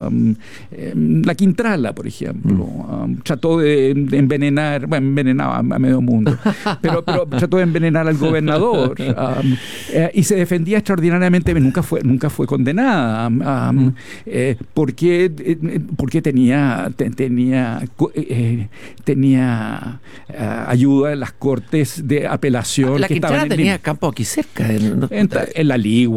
La Quintrala, por ejemplo, trató de envenenar, bueno, envenenaba a medio mundo, pero trató de envenenar al gobernador, y se defendía extraordinariamente, nunca fue condenada, porque tenía ayuda de las cortes de apelación. La Quintrala tenía campo aquí cerca. En La Ligua.